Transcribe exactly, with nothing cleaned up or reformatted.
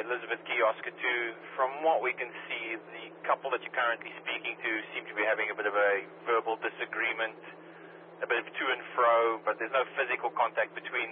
Elizabeth Key, Oscar two. From what we can see, the couple that you're currently speaking to seem to be having a bit of a verbal disagreement, a bit of to and fro, but there's no physical contact between